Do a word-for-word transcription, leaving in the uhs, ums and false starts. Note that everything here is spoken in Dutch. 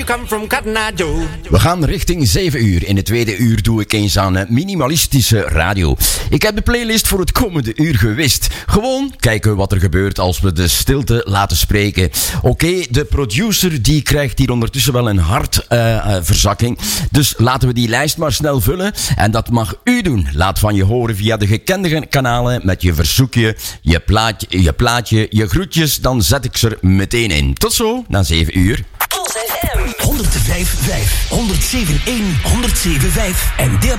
We gaan richting zeven uur. In het tweede uur doe ik eens aan minimalistische radio. Ik heb de playlist voor het komende uur gewist. Gewoon kijken wat er gebeurt als we de stilte laten spreken. Oké, okay, de producer die krijgt hier ondertussen wel een hartverzakking. Uh, dus laten we die lijst maar snel vullen. En dat mag u doen. Laat van je horen via de gekende kanalen met je verzoekje, je plaatje, je, plaatje, je groetjes. Dan zet ik ze er meteen in. Tot zo, na zeven uur. honderd vijf komma vijf, honderd zeven komma één, honderd zeven komma vijf en